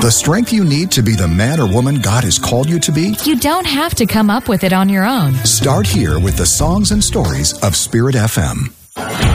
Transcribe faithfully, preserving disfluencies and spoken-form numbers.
The strength you need to be the man or woman God has called you to be? You don't have to come up with it on your own. Start here with the songs and stories of Spirit F M.